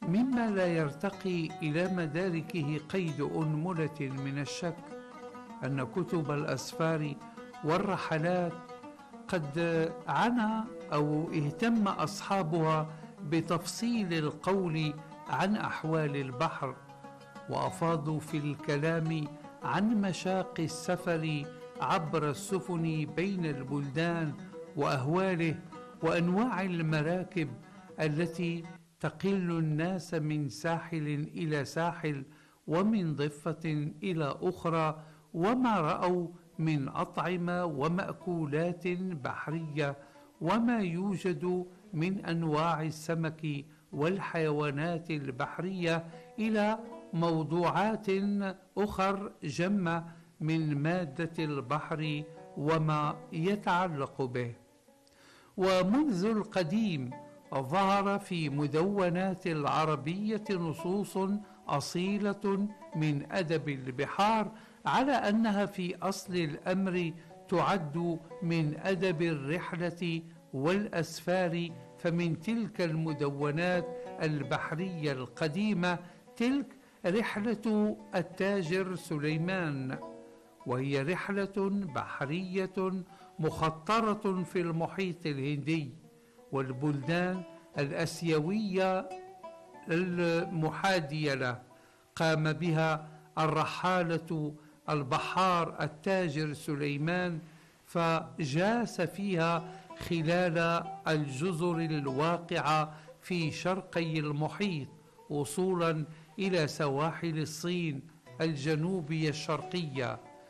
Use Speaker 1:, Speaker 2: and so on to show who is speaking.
Speaker 1: مما لا يرتقي إلى مداركه قيد أنملة من الشك أن كتب الأسفار والرحلات قد عنى أو اهتم أصحابها بتفصيل القول عن أحوال البحر، وأفاضوا في الكلام عن مشاق السفر عبر السفن بين البلدان وأهواله، وأنواع المراكب التي تقل الناس من ساحل إلى ساحل ومن ضفة إلى أخرى، وما رأوا من أطعمة ومأكولات بحرية، وما يوجد من أنواع السمك والحيوانات البحرية، إلى موضوعات أخر جمة من مادة البحر وما يتعلق به. ومنذ القديم ظهر في مدونات العربية نصوص أصيلة من أدب البحار على أنها في أصل الأمر تعد من أدب الرحلة والأسفار. فمن تلك المدونات البحرية القديمة تلك رحلة التاجر سليمان، وهي رحلة بحرية مخطرة في المحيط الهندي والبلدان الآسيوية المحادية له. قام بها الرحالة البحار التاجر سليمان، فجاس فيها خلال الجزر الواقعة في شرقي المحيط وصولا إلى سواحل الصين الجنوبية الشرقية،